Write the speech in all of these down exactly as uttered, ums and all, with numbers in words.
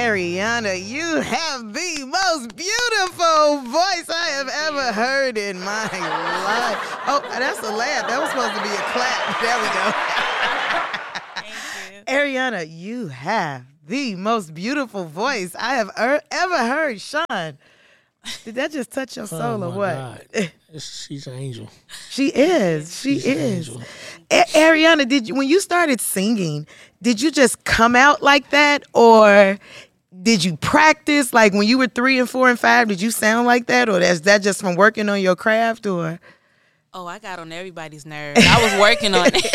Ariana, you have the most beautiful voice I have ever heard in my life. Oh, that's a laugh. That was supposed to be a clap. There we go. Thank you. Ariana, you have the most beautiful voice I have er- ever heard. Sean, did that just touch your soul oh or my what? God. It's, she's an angel. She is. She She's an is. angel. A- Ariana, did you, when you started singing, did you just come out like that, or did you practice? Like when you were three and four and five, did you sound like that, or is that just from working on your craft, or? Oh, I got on everybody's nerves. I was working on it.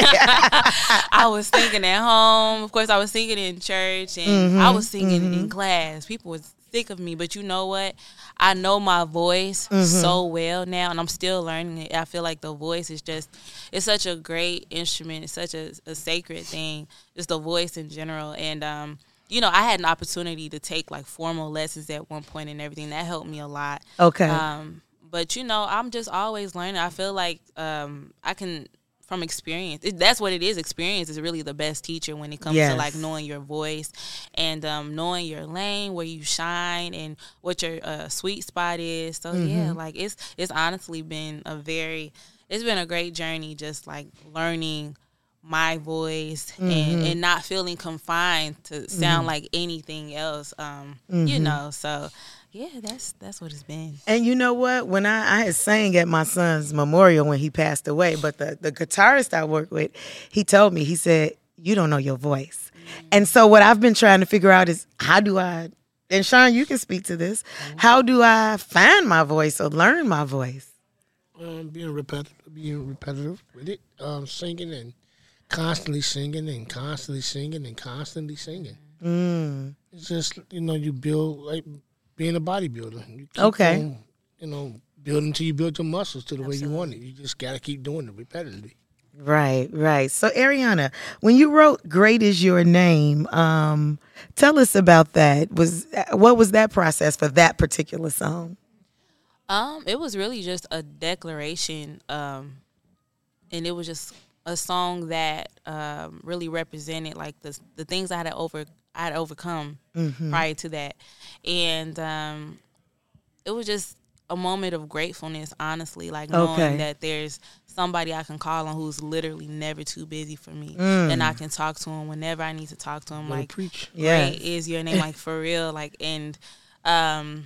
I was singing at home. Of course, I was singing in church, and Mm-hmm, I was singing mm-hmm. in class. People was sick of me, but you know what? I know my voice Mm-hmm. so well now, and I'm still learning it. I feel like the voice is just, it's such a great instrument. It's such a, a sacred thing, just the voice in general. And, um, you know, I had an opportunity to take, like, formal lessons at one point and everything. That helped me a lot. Okay. Um, but, you know, I'm just always learning. I feel like um, I can, from experience, it, that's what it is. Experience is really the best teacher when it comes Yes. to, like, knowing your voice and um, knowing your lane, where you shine, and what your uh, sweet spot is. So, Mm-hmm. yeah, like, it's it's honestly been a very, it's been a great journey, just, like, learning my voice Mm-hmm. and, and not feeling confined to sound like anything else, um, you Mm-hmm. know, so... Yeah, that's that's what it's been. And you know what? When I, I had sang at my son's memorial when he passed away, but the, the guitarist I work with, he told me, he said, you don't know your voice. Mm-hmm. And so what I've been trying to figure out is, how do I, and Sean, you can speak to this, mm-hmm. how do I find my voice or learn my voice? Um, being repetitive, being repetitive with it, um, singing and constantly singing and constantly singing and constantly singing. Mm. It's just, you know, you build, like, being a bodybuilder. You keep Okay. on, you know, building until you build your muscles to the Absolutely. way you want it. You just got to keep doing it repetitively. Right, right. So, Ariana, when you wrote "Great Is Your Name," um, tell us about that. Was what was that process for that particular song? Um, it was really just a declaration, um, and it was just a song that um, really represented, like, the the things I had to over I had overcome Mm-hmm. prior to that, and um, it was just a moment of gratefulness, honestly, like knowing Okay. that there's somebody I can call on who's literally never too busy for me, Mm. and I can talk to him whenever I need to talk to him. Gotta Like, preach. Yes. great is your name, like, for real, like, and um,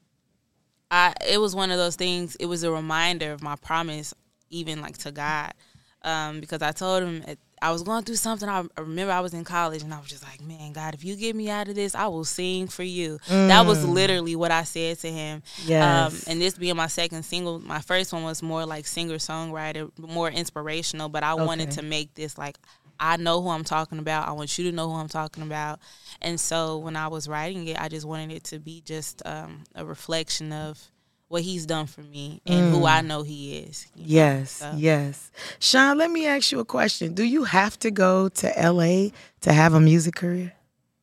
I it was one of those things. It was a reminder of my promise, even, like, to God, um, because I told him at, I was going through something. I remember I was in college, and I was just like, man, God, if you get me out of this, I will sing for you. Mm. That was literally what I said to him. Yes. Um, and this being my second single, my first one was more like singer-songwriter, more inspirational, but I wanted Okay. to make this, like, I know who I'm talking about. I want you to know who I'm talking about. And so when I was writing it, I just wanted it to be just um, a reflection of what he's done for me and who I know he is. you know? Yes, So- yes. Sean, let me ask you a question. Do you have to go to L A to have a music career?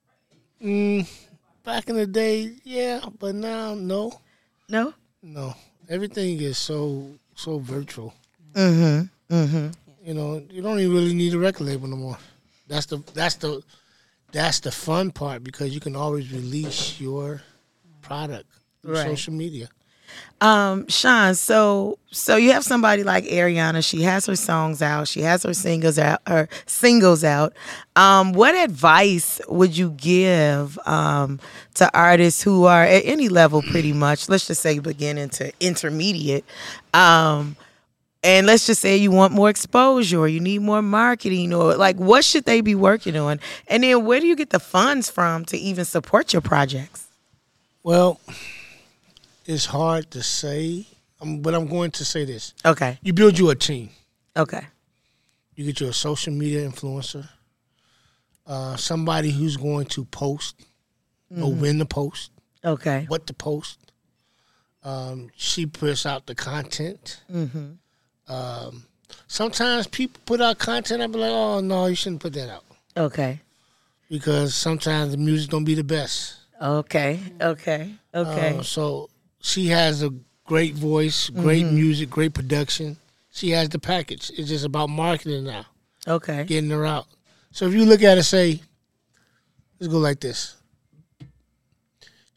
Mm, back in the day, yeah, but now, no. No? No. Everything is so, so virtual. Mm-hmm. Mm-hmm. You know, you don't even really need a record label no more. That's the that's the that's the fun part, because you can always release your product through Right. social media. Um, Sean, so so you have somebody like Ariana. She has her songs out. She has her singles out. Her singles out. Um, what advice would you give um, to artists who are at any level, pretty much? Let's just say beginning to intermediate. Um, and let's just say you want more exposure, or you need more marketing, or like, what should they be working on? And then where do you get the funds from to even support your projects? Well, it's hard to say, um, but I'm going to say this. Okay. You build you a team. Okay. You get you a social media influencer, uh, somebody who's going to post, know when to post, Okay. what to post. Um, she puts out the content. Mm-hmm. Um, sometimes people put out content, I be like, oh, no, you shouldn't put that out. Okay. Because sometimes the music don't be the best. Okay. Okay. Okay. Uh, so she has a great voice, great Mm-hmm. music, great production. She has the package. It's just about marketing now, Okay. getting her out. So if you look at it, say, let's go like this.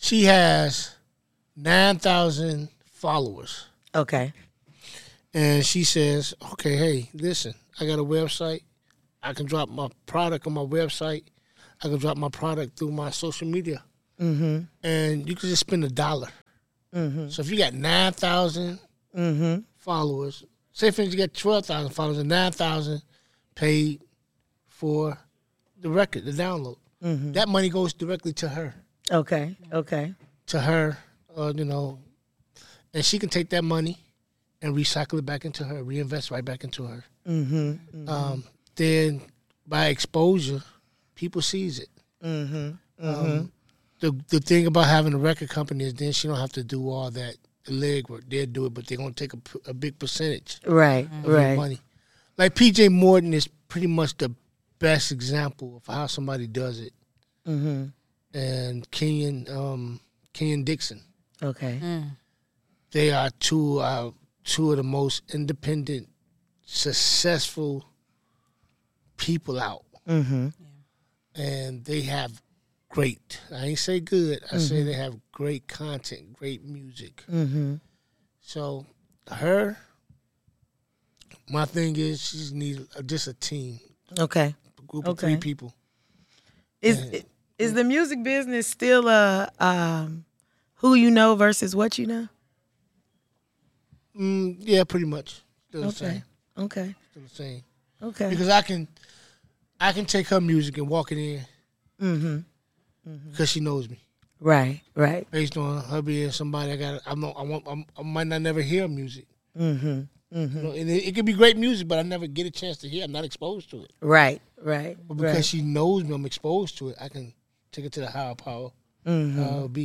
she has nine thousand followers. Okay. And she says, okay, hey, listen, I got a website. I can drop my product on my website. I can drop my product through my social media. Mm-hmm. And you can just spend a dollar. Mm-hmm. So if you got nine thousand Mm-hmm. followers, say for instance you got twelve thousand followers and nine thousand paid for the record, the download. Mm-hmm. That money goes directly to her. Okay. Okay. To her, uh, you know, and she can take that money and recycle it back into her, reinvest right back into her. Mm-hmm. Mm-hmm. Um, then by exposure, people sees it. Mm-hmm. Mm-hmm. Um, the the thing about having a record company is then she don't have to do all that the legwork. They'll do it, but they're gonna take a, a big percentage Right. of your Right. money. Like P J Morton is pretty much the best example of how somebody does it, Mm-hmm. and Kenyon um, Kenyon Dixon. Okay. Mm. They are two uh, two of the most independent, successful people out, Mm-hmm. and they have great. I ain't say good. I say they have great content, great music. Mm-hmm. So her, my thing is, she just needs just a team, Okay. a group of Okay. three people. Is is the music business still a um, who you know versus what you know? Mm, yeah, pretty much. Still the Okay. same. Okay. Still the same. Okay. Because I can, I can take her music and walk it in Mm-hmm. because she knows me. Right. Right. Based on her being somebody I got, I'm not, I want, I'm, I might not never hear music. Mm-hmm. You know, and it, it could be great music, but I never get a chance to hear. I'm not exposed to it. Right. Right. But because right. she knows me, I'm exposed to it. I can take it to the higher power. Mm-hmm. How it'll be.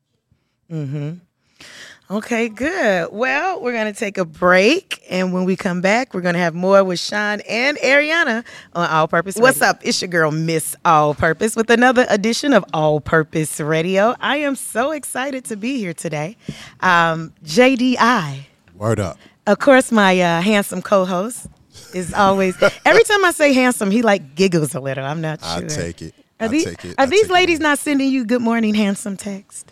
Mm-hmm. Okay, good. Well, we're going to take a break. And when we come back, we're going to have more with Sean and Ariana on All Purpose Radio. What's up? It's your girl, Miss All Purpose, with another edition of All Purpose Radio. I am so excited to be here today. Um, J D I. Word up. Of course, my uh, handsome co-host is always, every time I say handsome, he like giggles a little. I'm not sure. I take it. Are I these, take it. are I these take ladies it. not sending you good morning, handsome text?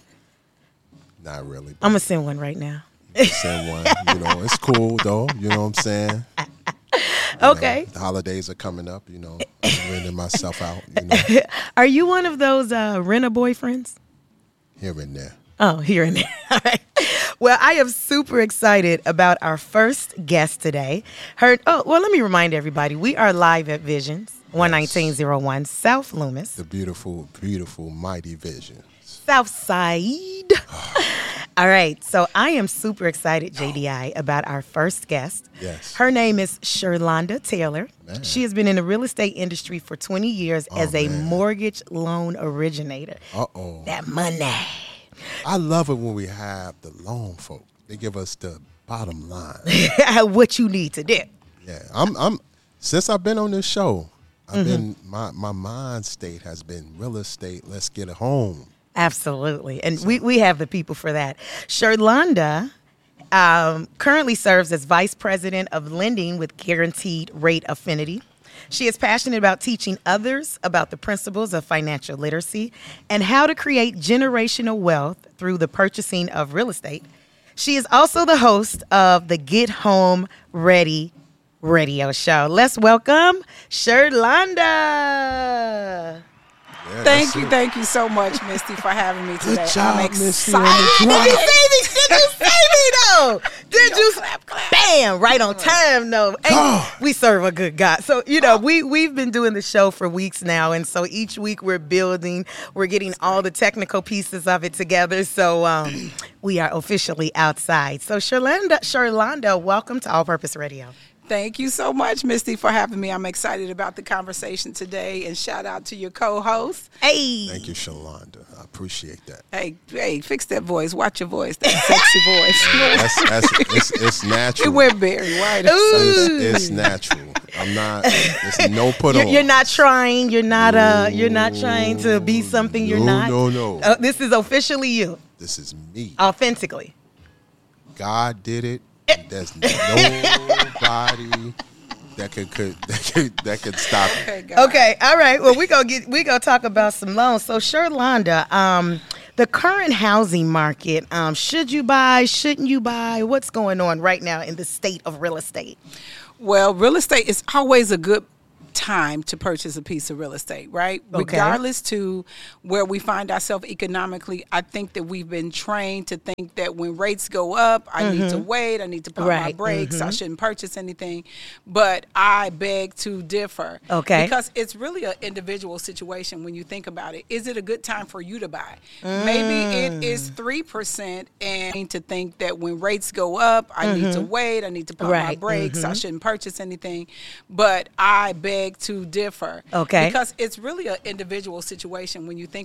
Not really. I'm going to send one right now. Send one. You know, it's cool though. You know what I'm saying? You Okay. know, the holidays are coming up. You know, I'm renting myself out. You know, Are you one of those uh, renter boyfriends? here and there. Oh, here and there. All right. Well, I am super excited about our first guest today. Her, oh, well, let me remind everybody, we are live at Visions, one nineteen oh one South Loomis, The beautiful, beautiful, mighty vision. South Side. All right. So I am super excited, J D I, about our first guest. Yes. Her name is Sherlonda Taylor. Man. She has been in the real estate industry for twenty years Oh, as a man. mortgage loan originator. Uh oh. That money. I love it when we have the loan folk. They give us the bottom line. What you need to do. Yeah, I'm. I'm. Since I've been on this show, I've been my my mind state has been real estate. Let's get a home. Absolutely. And we, we have the people for that. Sherlonda um, currently serves as Vice President of Lending with Guaranteed Rate Affinity. She is passionate about teaching others about the principles of financial literacy and how to create generational wealth through the purchasing of real estate. She is also the host of the Get Home Ready radio show. Let's welcome Sherlonda. Yeah, Thank that's you, it. thank you so much, Misty, for having me today. job, I'm Misty, on the excited. Did you see me? Did you see me though? Did you? Bam! Right on time, though. And we serve a good God. So you know, we we've been doing the show for weeks now, and so each week we're building, we're getting all the technical pieces of it together. So um, we are officially outside. So Sherlonda, Sherlonda, welcome to All Purpose Radio. Thank you so much, Misty, for having me. I'm excited about the conversation today, and shout out to your co-host. Hey. Thank you, Shalonda. I appreciate that. Hey, hey, fix that voice. Watch your voice. That sexy voice. That's, that's it's, it's natural. It went very white. It's, it's natural. I'm not. It's no put You're, on. you're not trying. You're not. Uh. You're not trying to be something you're No, not. no, no. Uh, this is officially you, This is me. authentically. God did it. There's nobody that could, could that could that could stop it. Okay, God. Okay, all right. Well, we gonna get we gonna talk about some loans. So, Sherlonda, um, the current housing market. Um, should you buy? Shouldn't you buy? What's going on right now in the state of real estate? Well, real estate is always a good time to purchase a piece of real estate, right? Okay. Regardless to where we find ourselves economically, I think that we've been trained to think that when rates go up, I need to wait, I need to pump my Right. brakes, I shouldn't purchase anything. But I beg to differ. Okay. Because it's really an individual situation when you think about it. Is it a good time for you to buy? Maybe it is three percent and to think that when rates go up, I need to wait, I need to pump my Right. brakes, I shouldn't purchase anything. But I beg to differ. Okay. Because it's really an individual situation when you think